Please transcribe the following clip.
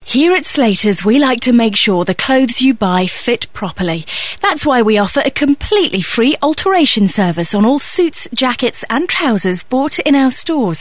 Here at Slater's, we like to make sure the clothes you buy fit properly. That's why we offer a completely free alteration service on all suits, jackets and trousers bought in our stores.